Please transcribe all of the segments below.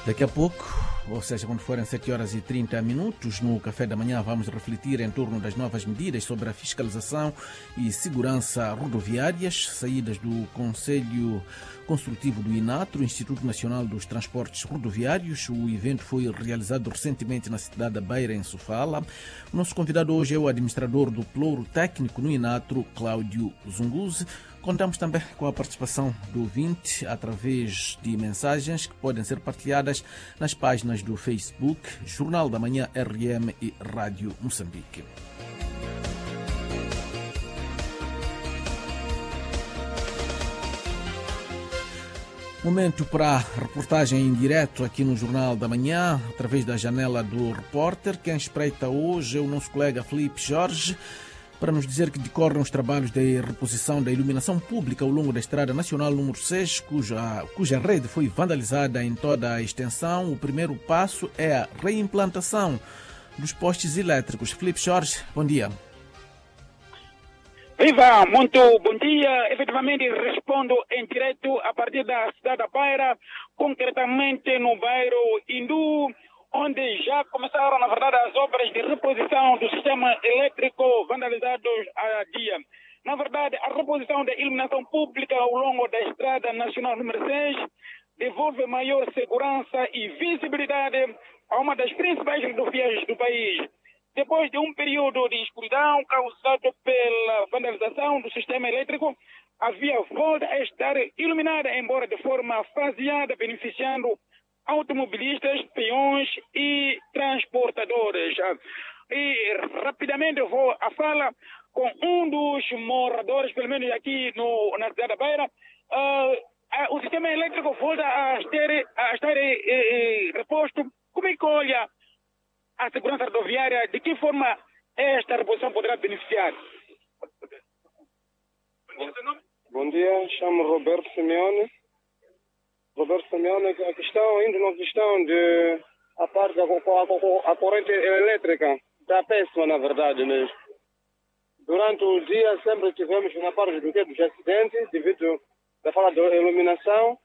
Daqui a pouco, ou seja, quando forem 7h30, no Café da Manhã, vamos refletir em torno das novas medidas sobre a fiscalização e segurança rodoviárias, saídas do Conselho Consultivo do INATRO, Instituto Nacional dos Transportes Rodoviários. O evento foi realizado recentemente na cidade da Beira, em Sofala. O nosso convidado hoje é o administrador do Ploro Técnico no INATRO, Cláudio Zunguzi. Contamos também com a participação do ouvinte através de mensagens que podem ser partilhadas nas páginas do Facebook, Jornal da Manhã RM e Rádio Moçambique. Momento para a reportagem em direto aqui no Jornal da Manhã, através da janela do repórter. Quem espreita hoje é o nosso colega Filipe Jorge, para nos dizer que decorrem os trabalhos de reposição da iluminação pública ao longo da Estrada Nacional número 6, cuja rede foi vandalizada em toda a extensão. O primeiro passo é a reimplantação dos postes elétricos. Filipe Jorge, bom dia. Viva, muito bom dia. Efetivamente, respondo em direto a partir da cidade da Beira, concretamente no bairro Hindu, onde já começaram, na verdade, as obras de reposição do sistema elétrico vandalizados há dia. Na verdade, a reposição da iluminação pública ao longo da Estrada Nacional número 6 devolve maior segurança e visibilidade a uma das principais rodovias do país. Depois de um período de escuridão causado pela vandalização do sistema elétrico, a via volta a estar iluminada, embora de forma faseada, beneficiando automobilistas, peões e transportadores. E rapidamente eu vou à fala com um dos moradores, pelo menos aqui na cidade da Beira. O sistema elétrico volta a estar reposto. Como é que olha a segurança rodoviária? De que forma esta reposição poderá beneficiar? Bom dia, chamo Roberto Simeone. A questão, ainda não questão de a parte a corrente elétrica está péssima, na verdade mesmo. Durante o dia sempre tivemos na parte dos acidentes, devido à falta de iluminação.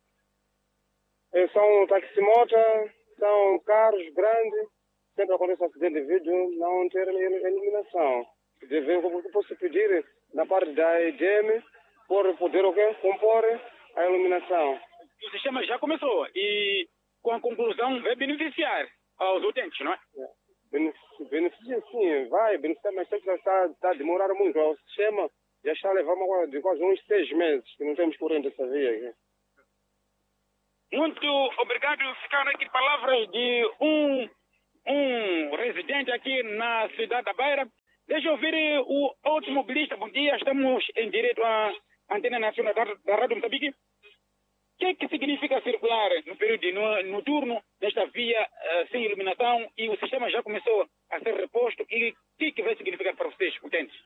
São taximotas, são carros grandes, sempre acontece acidente devido a não ter iluminação. Eu posso pedir na parte da EDM por poder compor a iluminação. O sistema já começou e, com a conclusão, vai beneficiar aos utentes, não é? Beneficia sim, vai beneficiar, mas sempre está a demorar muito. O sistema já está levando agora de quase uns 6 meses que não temos corrente dessa via aqui. Muito obrigado. Ficaram aqui palavras de um residente aqui na cidade da Beira. Deixa eu ouvir o automobilista. Bom dia, estamos em direto à Antena Nacional da Rádio Moçambique. O que é que significa circular no período noturno nesta via sem iluminação e o sistema já começou a ser reposto? E o que vai significar para vocês, utentes?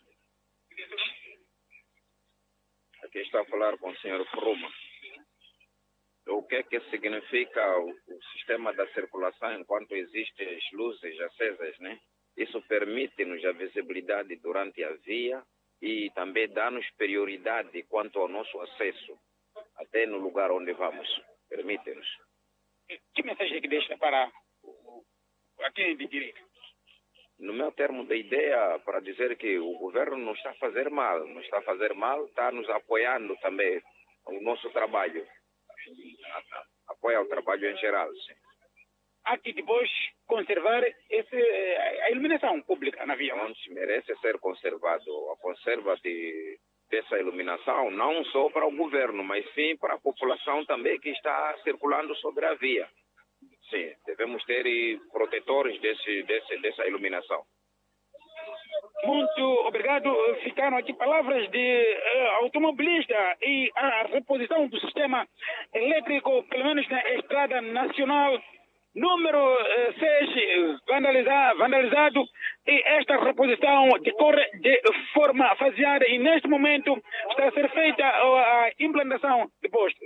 Aqui está a falar com o Sr. Fruma. O que é que significa o sistema da circulação enquanto existem as luzes acesas, né? Isso permite-nos a visibilidade durante a via e também dá-nos prioridade quanto ao nosso acesso até no lugar onde vamos. Permite-nos. Que mensagem que deixa para aqui de direito? No meu termo de ideia, para dizer que o governo não está a fazer mal, está nos apoiando também o nosso trabalho. Apoia o trabalho em geral, sim. Há que depois conservar a iluminação pública na via. Não merece ser conservado. A conserva dessa iluminação, não só para o governo, mas sim para a população também que está circulando sobre a via. Sim, devemos ter protetores dessa iluminação. Muito obrigado. Ficaram aqui palavras de automobilista e a reposição do sistema elétrico, pelo menos na Estrada Nacional número 6, vandalizado, e esta reposição decorre de forma faseada e neste momento está a ser feita a implantação de posto.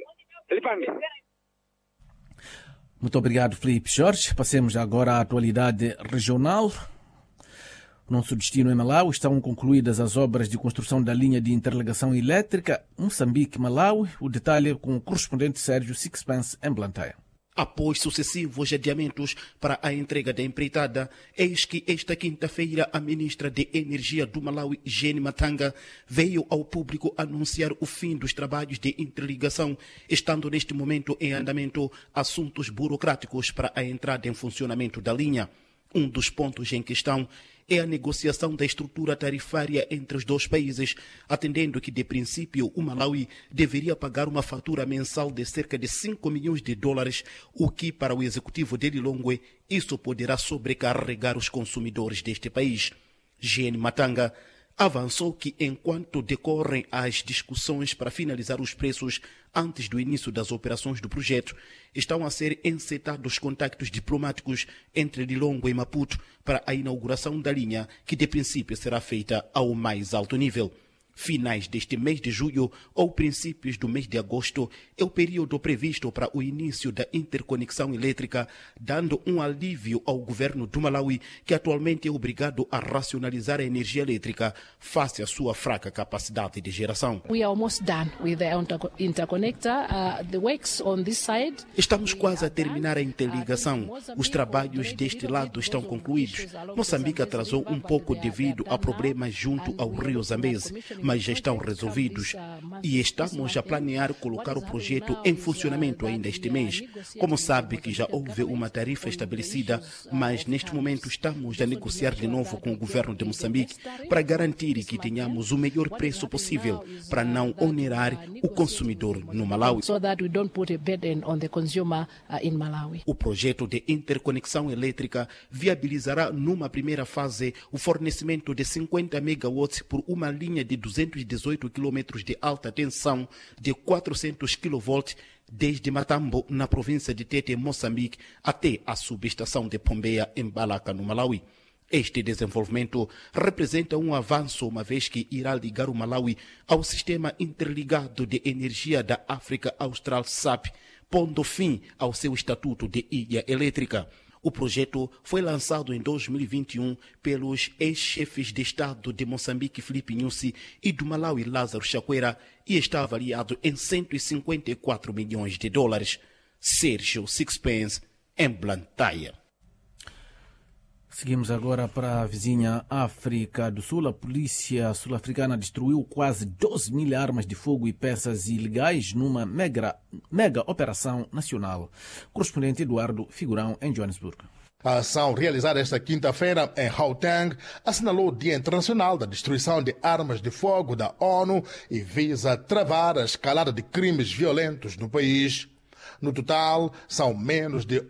Muito obrigado, Filipe Jorge. Passemos agora à atualidade regional. Nosso destino em Malawi estão concluídas as obras de construção da linha de interligação elétrica Moçambique-Malawi. O detalhe com o correspondente Sérgio Sixpence em Blantyre. Após sucessivos adiamentos para a entrega da empreitada, eis que esta quinta-feira a ministra de Energia do Malawi, Jane Matanga, veio ao público anunciar o fim dos trabalhos de interligação, estando neste momento em andamento assuntos burocráticos para a entrada em funcionamento da linha. Um dos pontos em questão é a negociação da estrutura tarifária entre os dois países, atendendo que, de princípio, o Malawi deveria pagar uma fatura mensal de cerca de $5 milhões, o que, para o executivo de Lilongwe, isso poderá sobrecarregar os consumidores deste país. Jane Matanga avançou que, enquanto decorrem as discussões para finalizar os preços antes do início das operações do projeto, estão a ser encetados contactos diplomáticos entre Lilongwe e Maputo para a inauguração da linha, que de princípio será feita ao mais alto nível. Finais deste mês de julho ou princípios do mês de agosto é o período previsto para o início da interconexão elétrica, dando um alívio ao governo do Malawi, que atualmente é obrigado a racionalizar a energia elétrica face à sua fraca capacidade de geração. We are almost done with the interconnector. The works on this side. Estamos quase a terminar a interligação. Os trabalhos deste lado estão concluídos. Moçambique atrasou um pouco devido a problemas junto ao rio Zambeze, mas já estão resolvidos e estamos a planear colocar o projeto em funcionamento ainda este mês. Como sabe que já houve uma tarifa estabelecida, mas neste momento estamos a negociar de novo com o governo de Moçambique para garantir que tenhamos o melhor preço possível para não onerar o consumidor no Malawi. O projeto de interconexão elétrica viabilizará numa primeira fase o fornecimento de 50 megawatts por uma linha de 218 km de alta tensão de 400 kV desde Matambo, na província de Tete, Moçambique, até a subestação de Pombeia, em Balaka, no Malawi. Este desenvolvimento representa um avanço, uma vez que irá ligar o Malawi ao sistema interligado de energia da África Austral SAP, pondo fim ao seu estatuto de ilha elétrica. O projeto foi lançado em 2021 pelos ex-chefes de Estado de Moçambique, Filipe Nyusi, e do Malawi, Lázaro Chakwera, e está avaliado em $154 milhões. Sérgio Sixpence, em Blantyre. Seguimos agora para a vizinha África do Sul. A polícia sul-africana destruiu quase 12.000 armas de fogo e peças ilegais numa mega operação nacional. Correspondente Eduardo Figurão, em Johannesburg. A ação realizada esta quinta-feira em Gauteng assinalou o Dia Internacional da Destruição de Armas de Fogo da ONU e visa travar a escalada de crimes violentos no país. No total, são menos de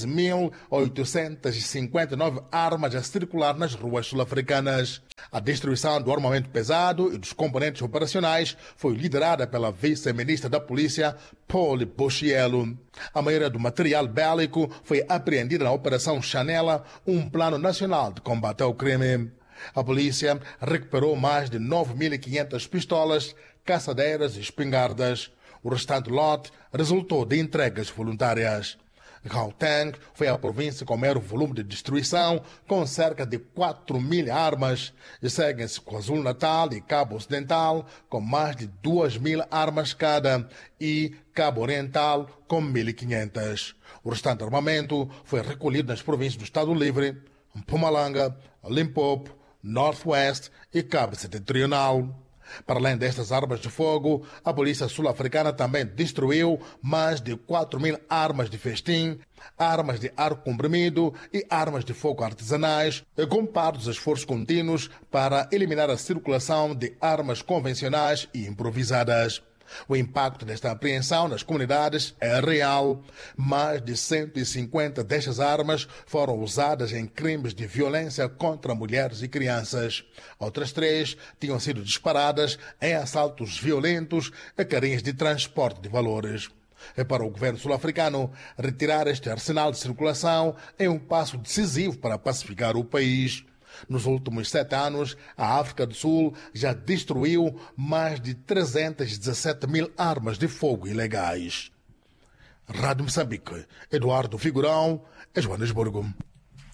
11.859 armas a circular nas ruas sul-africanas. A destruição do armamento pesado e dos componentes operacionais foi liderada pela vice-ministra da Polícia, Paul Boshielo. A maioria do material bélico foi apreendida na Operação Chanela, um plano nacional de combate ao crime. A polícia recuperou mais de 9.500 pistolas, caçadeiras e espingardas. O restante lote resultou de entregas voluntárias. Gauteng foi a província com maior volume de destruição, com cerca de 4.000 armas, e seguem-se KwaZulu-Natal e Cabo Ocidental, com mais de 2.000 armas cada, e Cabo Oriental, com 1.500. O restante armamento foi recolhido nas províncias do Estado Livre, Mpumalanga, Limpopo, Northwest e Cabo Setentrional. Para além destas armas de fogo, a polícia sul-africana também destruiu mais de 4.000 armas de festim, armas de ar comprimido e armas de fogo artesanais, com parte dos esforços contínuos para eliminar a circulação de armas convencionais e improvisadas. O impacto desta apreensão nas comunidades é real. Mais de 150 destas armas foram usadas em crimes de violência contra mulheres e crianças. Outras 3 tinham sido disparadas em assaltos violentos a carrinhos de transporte de valores. Para o governo sul-africano, retirar este arsenal de circulação é um passo decisivo para pacificar o país. Nos últimos 7 anos, a África do Sul já destruiu mais de 317.000 armas de fogo ilegais. Rádio Moçambique, Eduardo Figurão, Joanesburgo.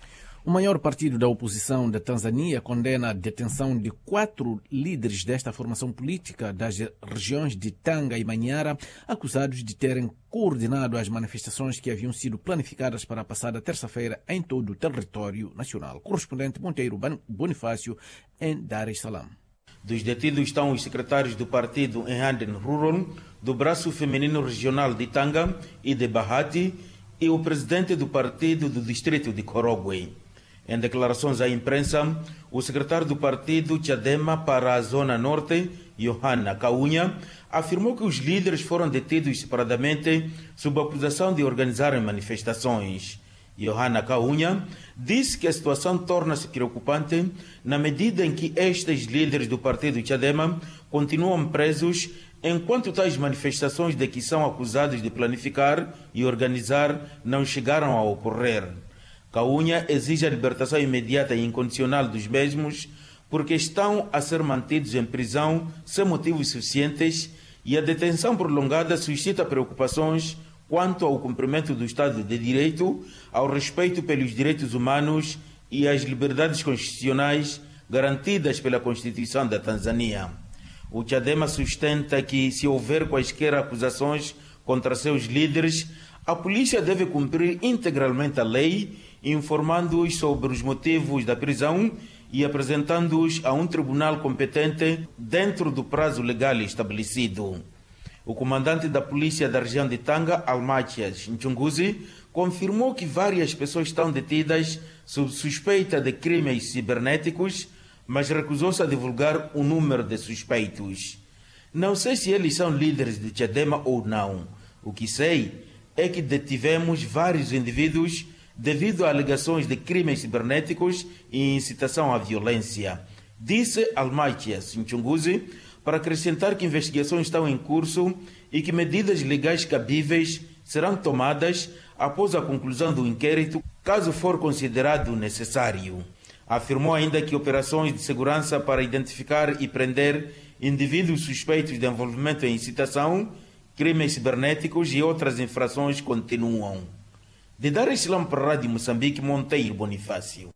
O maior partido da oposição da Tanzânia condena a detenção de 4 líderes desta formação política das regiões de Tanga e Manyara, acusados de terem coordenado as manifestações que haviam sido planificadas para a passada terça-feira em todo o território nacional. Correspondente Monteiro Bonifácio, em Dar es Salaam. Dos detidos estão os secretários do partido em Handen Ruron, do braço feminino regional de Tanga e de Bahati, e o presidente do partido do distrito de Korogwe. Em declarações à imprensa, o secretário do partido Chadema para a Zona Norte, Yohana Kaunha, afirmou que os líderes foram detidos separadamente sob a acusação de organizarem manifestações. Yohana Kaunha disse que a situação torna-se preocupante na medida em que estes líderes do partido Chadema continuam presos enquanto tais manifestações de que são acusados de planificar e organizar não chegaram a ocorrer. Kaunha exige a libertação imediata e incondicional dos mesmos porque estão a ser mantidos em prisão sem motivos suficientes e a detenção prolongada suscita preocupações quanto ao cumprimento do Estado de Direito, ao respeito pelos direitos humanos e às liberdades constitucionais garantidas pela Constituição da Tanzânia. O Chadema sustenta que, se houver quaisquer acusações contra seus líderes, a polícia deve cumprir integralmente a lei, informando-os sobre os motivos da prisão e apresentando-os a um tribunal competente dentro do prazo legal estabelecido. O comandante da polícia da região de Tanga, Almatias Nchunguzi, confirmou que várias pessoas estão detidas sob suspeita de crimes cibernéticos, mas recusou-se a divulgar o número de suspeitos. Não sei se eles são líderes de Chadema ou não. O que sei é que detivemos vários indivíduos devido a alegações de crimes cibernéticos e incitação à violência, disse Almatias Nchunguzi, para acrescentar que investigações estão em curso e que medidas legais cabíveis serão tomadas após a conclusão do inquérito, caso for considerado necessário. Afirmou ainda que operações de segurança para identificar e prender indivíduos suspeitos de envolvimento em incitação, crimes cibernéticos e outras infrações continuam. De Dar es Salaam para a Rádio Moçambique, Monteiro Bonifácio.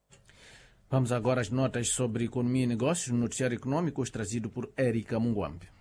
Vamos agora às notas sobre economia e negócios no noticiário econômico, trazido por Érica Mungwambe.